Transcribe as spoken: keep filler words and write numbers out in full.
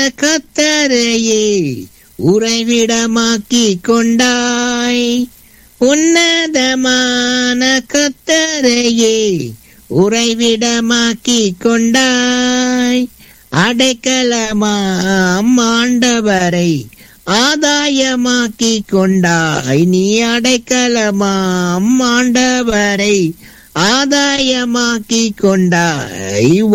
கத்தரையே உறைவிடமாக்கி கொண்டாய். உன்னதமான கத்தரையே உறைவிடமாக்கி கொண்டாய். அடைக்கலமாம் ஆண்டவரை ஆதாயமாக்கி கொண்டாய். நீ அடைக்கலமாம் ஆண்டவரை ஆதாயமாக்கி கொண்டாய்.